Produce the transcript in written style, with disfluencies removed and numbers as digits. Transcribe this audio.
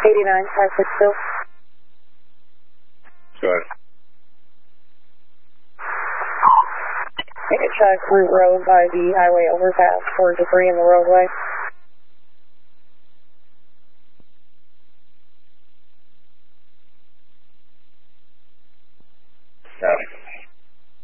562. Go ahead. Make a check Route Road by the highway overpass for debris in the roadway.